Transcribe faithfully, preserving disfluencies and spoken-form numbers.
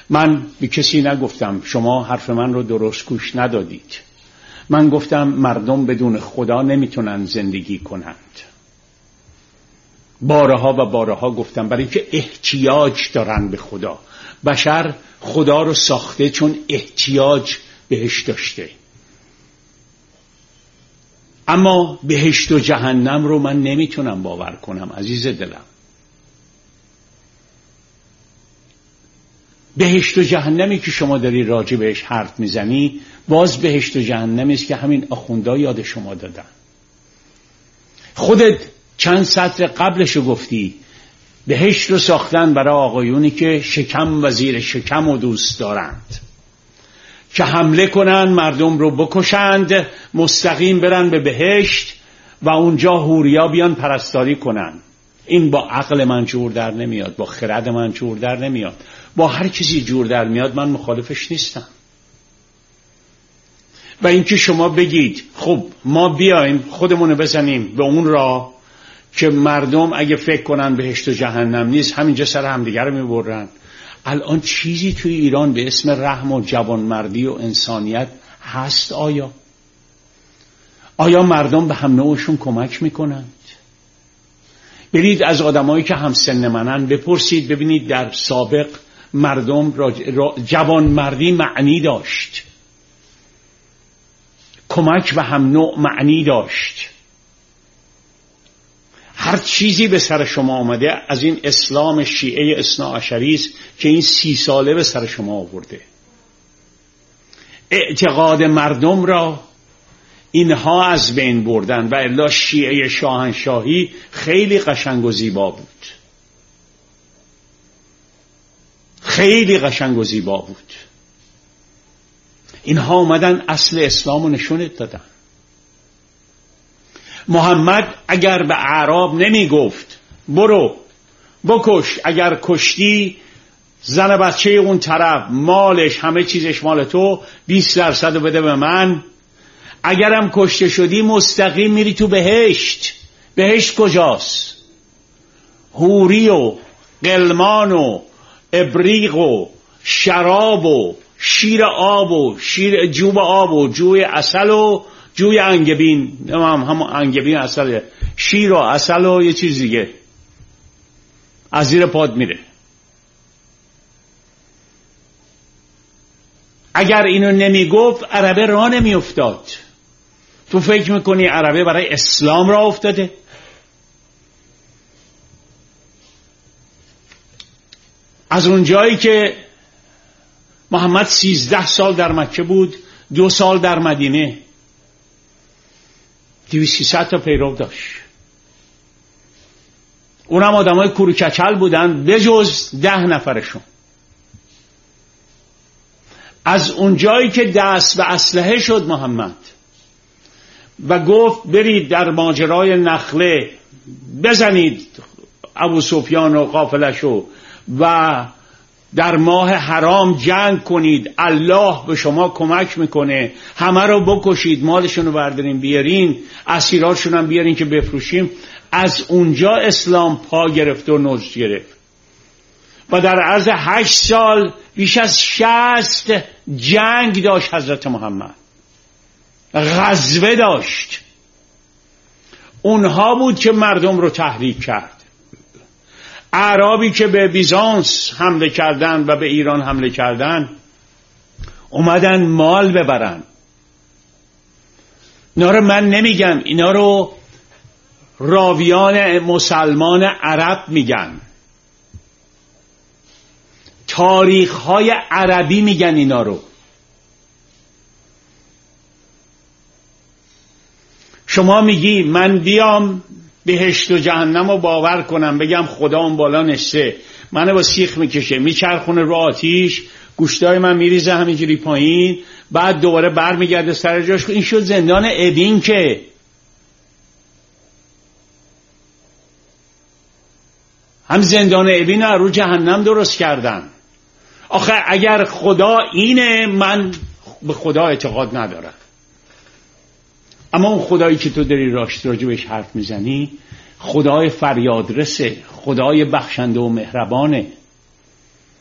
من به کسی نگفتم شما حرف من رو درست گوش ندادید. من گفتم مردم بدون خدا نمیتونن زندگی کنند. بارها و بارها گفتم برای که احتیاج دارن به خدا. بشر خدا رو ساخته چون احتیاج بهش داشته. اما بهشت و جهنم رو من نمیتونم باور کنم عزیز دلم. بهشت و جهنمی که شما داری راجع بهش حرف میزنی باز بهشت و جهنمی است که همین آخوندا یاد شما دادن. خودت چند سطر قبلشو گفتی بهشت رو ساختن برای آقایونی که شکم و زیر شکم رو دوست دارند، که حمله کنن مردم رو بکشند، مستقیم برن به بهشت و اونجا حوریا بیان پرستاری کنن. این با عقل من جور در نمیاد، با خرد من جور در نمیاد، با هر چیزی جور در میاد من مخالفش نیستم. و اینکه شما بگید خب ما بیایم خودمون بزنیم به اون راه که مردم اگه فکر کنن بهشت و جهنم نیست همینجا سر همدیگه رو میبرن. الان چیزی توی ایران به اسم رحم و جوانمردی و انسانیت هست؟ آیا آیا مردم به هم نوعشون کمک میکنند؟ برید از آدمایی که هم سن منن بپرسید ببینید در سابق مردم را جوانمردی معنی داشت، کمک به هم نوع معنی داشت. هر چیزی به سر شما آمده از این اسلام شیعه اثنا عشری است که این سی ساله به سر شما آورده. اعتقاد مردم را اینها از بین بردن و الا شیعه شاهنشاهی خیلی قشنگ و زیبا بود، خیلی قشنگ و زیبا بود. اینها اومدن اصل اسلام رو نشونت دادن. محمد اگر به اعراب نمی گفت برو بکش، اگر کشتی زن بچه اون طرف مالش همه چیزش مال تو، بیست درصد رو بده به من، اگرم کشته شدی مستقیم میری تو بهشت. بهشت کجاست؟ حوری و قلمان و ابریق و شراب و شیر آب و شیر جوب آب و جوی عسل و جوی انگبین، هم همون انگبین عسل، شیر و عسل و یه چیز دیگه از زیر پاد میره. اگر اینو نمی گفت عربه راه نمی افتاد. تو فکر میکنی عربه برای اسلام راه افتاده؟ از اون جایی که محمد سیزده سال در مکه بود، دو سال در مدینه، دویست سیصد تا پیرو داشت. اونم آدمای کوروکچل بودن بجز ده نفرشون. از اون جایی که دست به اسلحه شد محمد و گفت برید در ماجرای نخله بزنید ابو سفیان و قافلشو و در ماه حرام جنگ کنید، الله به شما کمک میکنه، همه رو بکشید، مالشون رو بردارین بیارین، اسیراشون هم بیارین که بفروشیم. از اونجا اسلام پا گرفت و نوج گرفت و در عرض هشت سال بیش از شصت جنگ داشت حضرت محمد، غزوه داشت. اونها بود که مردم رو تحریک کرد. اعرابی که به بیزانس حمله کردن و به ایران حمله کردن اومدن مال ببرن. اینا رو من نمیگم، اینا رو راویان مسلمان عرب میگن، تاریخ‌های عربی میگن اینا رو. شما میگی من بیام بهشت و جهنم رو باور کنم، بگم خدا اون بالا نشسته منو با سیخ میکشه میچرخونه رو آتیش، گوشتای من میریزه همینجوری پایین، بعد دوباره بر میگرده سر جاش. این شد زندان ابین که هم زندان ابین رو رو جهنم درست کردن. آخه اگر خدا اینه من به خدا اعتقاد ندارم، اما اون خدایی که تو داری راجبش حرف میزنی خدای فریادرسه، خدای بخشنده و مهربانه.